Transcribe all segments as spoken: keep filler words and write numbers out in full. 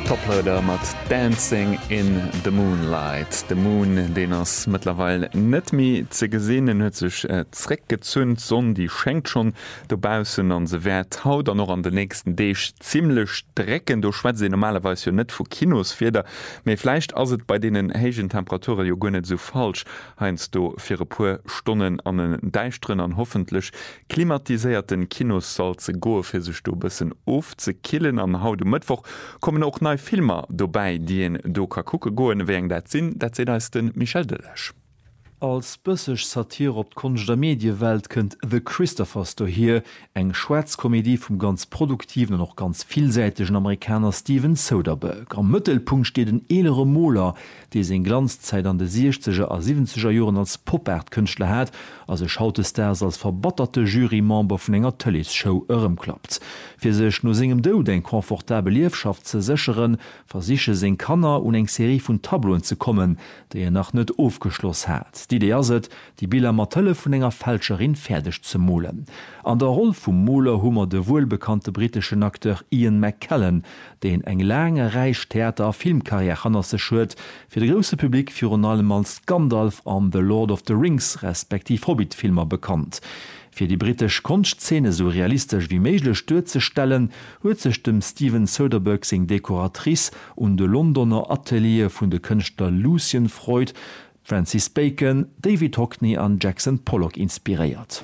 Toploader mat Dancing in the Moonlight. De Moon, den ass mittlerweile net mi ze gesehnen huet sech äh, zreck gezünnt, sonn die schenkt schon dobausen an se wert haut an noch an den nächsten Deeg ziemlich strecken. Du schwät se normalerweise jo net vu Kinos firder, méi fleicht ass et bei denen hegen Temperature jo gonnet so falsch, heinst du fir e puer Stunden an den Deichtren an hoffentlich klimatisierten Kinos soll ze goe fir sech du bisssen of ze killen an haut du Mittwoch kommen auch neue Filmer dobei, die en do ka kucke goen wéng dat sinn, dat se als den Michel Delech. Als bësseg Satir op d'Kunst der Mediewelt kënnt The Christophers do hier eng Schwarzkomödie vum ganz produktiven noch ganz vielsäitigen Amerikaner Steven Soderbergh. Am Mëttelpunkt steet den elere Moller, dee se Glanzzeit an de sechziger a siebziger Joren als Pop-Art-Künstler hat, as e Schautesters als verbatterte Jurymember vun enger Tellisshow ërem klappt. Fir sech no segem Doud eng komfortabel Liefschaft ze secheren, versiche seg Kanner un eng Serie vun Tabloen ze kommen, déi er nach net aufgeschloss hat. Die Idee set, die Bilder Matelle vun enger Fälscherin fertig zu molen. An der Rolle vum Moler hummer de wohlbekannte britischen Akteur Ian McKellen, den eng lange Reich Theater Filmkarriere hanner se schut, fir de grosse Publikum für allem als Gandalf an The Lord of the Rings respektiv Hobbit-Filmer bekannt. Für die britisch Kunstszene so realistisch wie möglich stürze stellen, huet sich dem Steven Soderbergh sing Dekoratrice und de Londoner Atelier vun de Künstler Lucien Freud, Francis Bacon, David Hockney an Jackson Pollock inspiriert.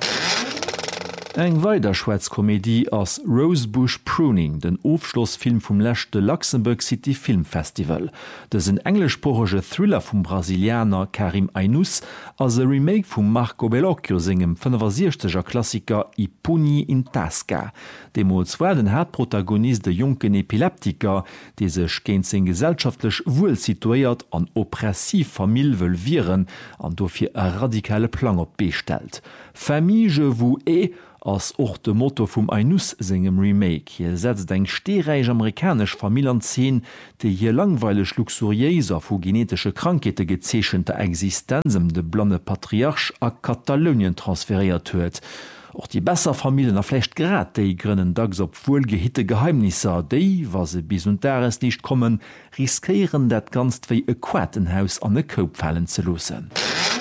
Eng weiter Schweizkomödie als Rosebush Pruning, den Aufschlussfilm vom lächte Luxemburg City Film Festival. Das ein englischsprachige Thriller vom Brasilianer Karim Ainus als ein Remake vom Marco Bellocchio singem fünfundsechziger Klassiker I Pugni in Tasca. Dem war den Hauptprotagonist der jungen Epileptiker, die sich gegen sein gesellschaftlich wohl situiert an oppressiv Familie will viren, an dafür ein radikale Plan op bestellt. Famille je vous ai als och de Motto vum Ainus singem Remake. Hier setzt eng stereich amerikasch Familienzehn, die hier langweilig luxuriöser vu genetische Krankete gezeschente Existenzem de blonde Patriarch a Katalonien transferiert huet. Auch die besser Familien erflecht grad déi grënnen dags op wohl gehitte Geheimnisse, déi, was se bis und dares nicht kommen, riskieren dat ganz wie e Quatenhaus an de Coop fallen ze losen.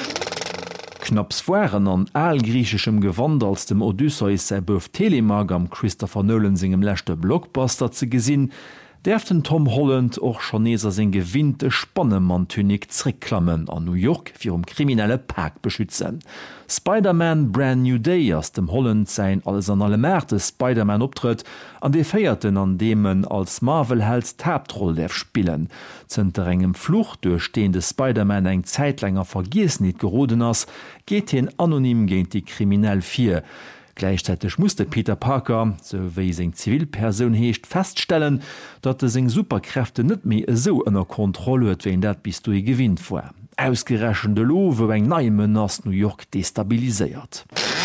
Knapsfoieren an allgriechischem Gewand als dem Odysseus sei beuf Telemag am Christopher Nolan singem lächte Blockbuster ze gesinn, derften Tom Holland och Chaneser seg gewinnte Spannemantunik zricklammen an New York fir um kriminelle Park beschützen. Spider-Man Brand New Day aus dem Holland sein alles an alle Märte Spider-Man optritt, an de feierten an demen als Marvel-Held Tabtroll derf spielen. Zenter engem Fluch durchstehende Spider-Man eng zeitlänger vergies nicht geroden ass, geht hin anonym géint die kriminell vier. Gleichzeitig musste Peter Parker, so wie seg Zivilperson heescht, feststellen, dat er seg Superkräfte net mehr so ënner Kontrolle huet, wie dat bis du gewinnt vor. Ausgerechende Lo, wo eng Neimen aus New York destabilisiert.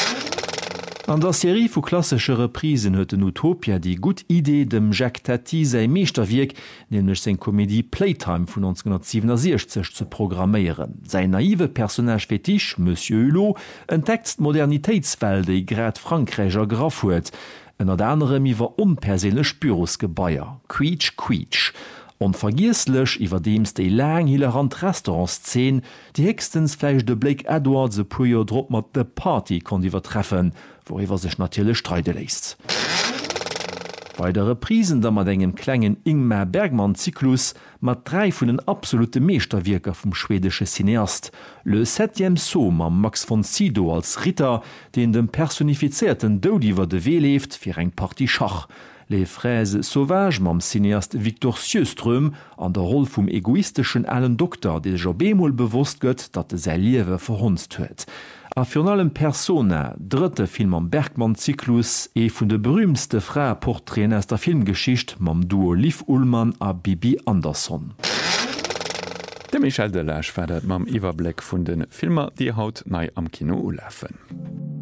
An der Serie vu klassische Reprisen huet den Utopia die gut Idee dem Jacques Tati sei Meesterwirk, nämlich sein Komödie Playtime von neunzehnhundertsiebenundsechzig zu programmieren. Sein naive Personage Fetisch, Monsieur Hulot, entdeckt Modernitätswelt, die grad Frankreicher Graf huet. Einer der andere iwwer unpersönlich Bürosgebäier. Quietsch, quietsch. Unvergiesslech iwwer dems déi lang hilerant Restaurantszenen, die hextens fleich de Blake Edward se puier Drpp mat de Party kon iwwer treffen, wo iwwer sech natile streite läst. Weitere Prisen da mat engem klengen Ingmar Bergmann-Zyklus mat drei vun den absolute Meesterwirker vum schwedische Cineast. Le septième Somm am Max von Sydow als Ritter, den dem personifizierten Dodiwer de Wee left fir eng Party Schach. Les Fraises Sauvages mam Cineast Victor Sjöström an der Rolle vum egoistischen allen Doktor, de jo bemol bewusst gëtt, dat de se Liewe verhunzt huet. A für allem Persona, dritte Film am Bergmann-Zyklus, e vun de berühmste Frauenporträts aus der Filmgeschicht mam Duo Liv Ullmann a Bibi Andersson. De Michel Delech fädert mam Iwerblick vun den Filmer, die haut nei am Kino läffen.